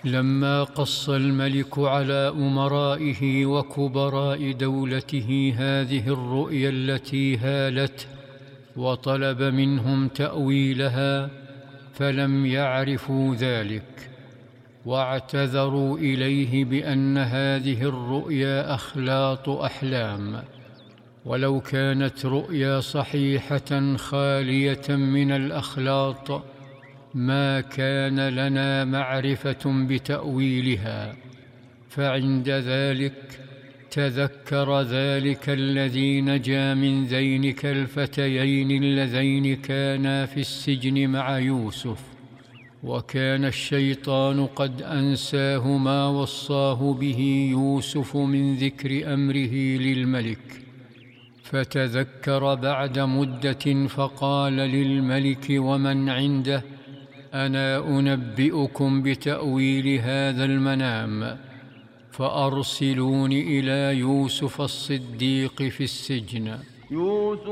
لما قص الملك على أمرائه وكبراء دولته هذه الرؤيا التي هالته وطلب منهم تأويلها، فلم يعرفوا ذلك، واعتذروا إليه بأن هذه الرؤيا أخلاط أحلام، ولو كانت رؤيا صحيحة خالية من الأخلاط ما كان لنا معرفة بتأويلها. فعند ذلك تذكر ذلك الذي نجا من ذينك الفتيين اللذين كانا في السجن مع يوسف، وكان الشيطان قد أنساه ما وصاه به يوسف من ذكر أمره للملك، فتذكر بعد مدة فقال للملك ومن عنده: أنا أنبئكم بتأويل هذا المنام، فأرسلوني إلى يوسف الصديق في السجن.